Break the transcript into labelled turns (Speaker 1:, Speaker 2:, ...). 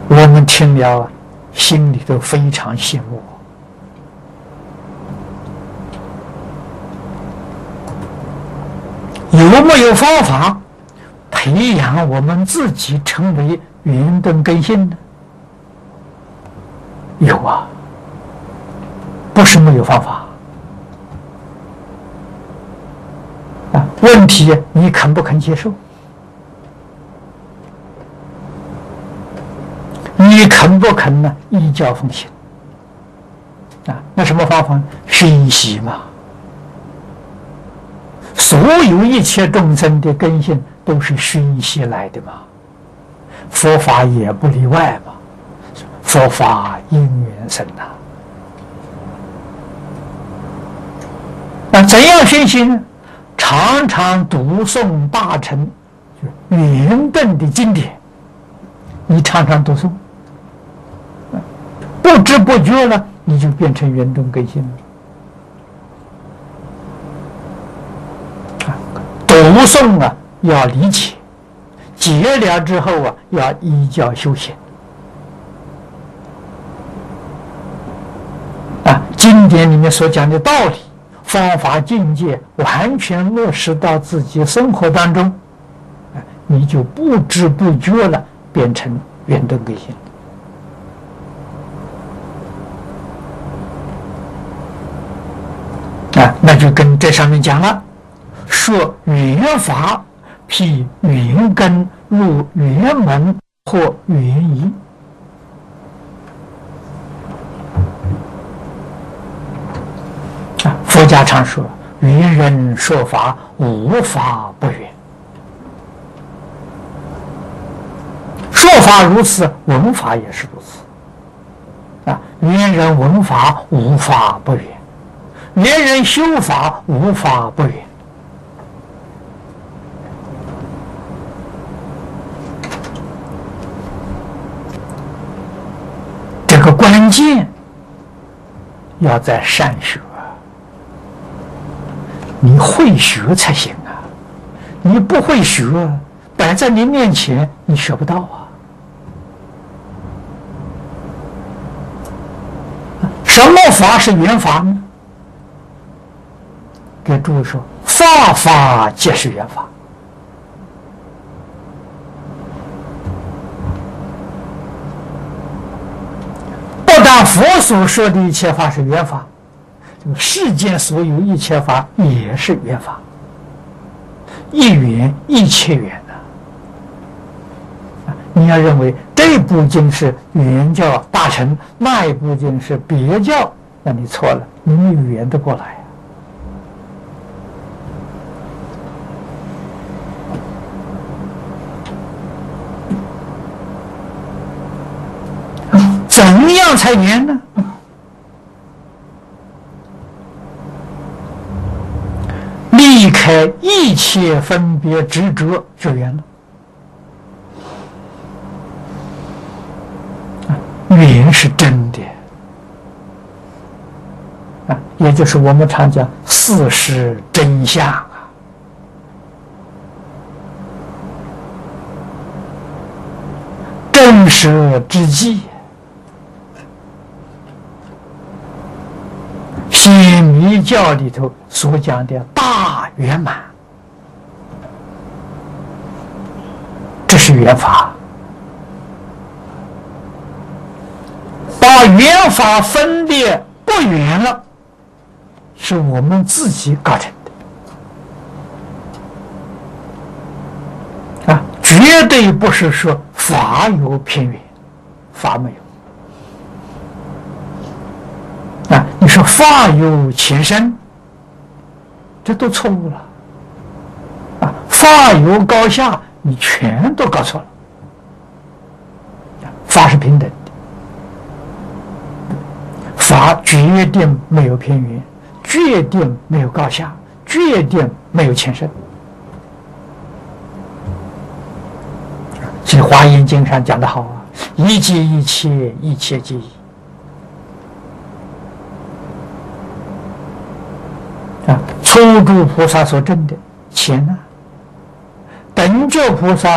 Speaker 1: 我们听了，心里头非常羡慕。有没有方法培养我们自己成为圆顿根性呢？有啊，不是没有方法啊。问题你肯不肯接受？你肯不肯呢？依教奉行啊？那什么方法？熏习嘛。所有一切众生的根性都是熏习来的嘛，佛法也不例外嘛。佛法因缘生呐。那怎样熏习呢？常常读诵大乘圆顿的经典，你常常读诵，不知不觉了，你就变成圆顿根性了。读诵啊，要理解，解了之后啊，要依教修行。经典里面所讲的道理、方法、境界，完全落实到自己生活当中，你就不知不觉了，变成圆顿根性。那就跟这上面讲了，说圆法譬圆根入圆门或圆仪。佛家常说，圆人说法，无法不圆。说法如此，闻法也是如此。圆人闻法，无法不圆；圆人修法，无法不圆。这个关键要在善学。你会学才行啊！你不会学，摆在你面前，你学不到啊！什么法是圆法呢？给诸位说，法法皆是圆法。不但佛所说的一切法是圆法，世间所有一切法也是圆法，一圆一切圆呐。你要认为这部经是圆教大乘，那一部经是别教，那你错了，你没有圆得过来怎样才圆呢？离开一切分别执着就圆了。圆是真的也就是我们常讲事实真相真实之际，显密教里头所讲的大圆满，这是圆法。把圆法分裂不圆了，是我们自己搞成的绝对不是说法有偏圆，法没有你说法有前身，这都错误了法有高下，你全都搞错了。法是平等的，法决定没有偏圆，决定没有高下，决定没有前身。所以《华严经》上讲得好一切一切，一切皆一初住菩萨所证的前等觉菩萨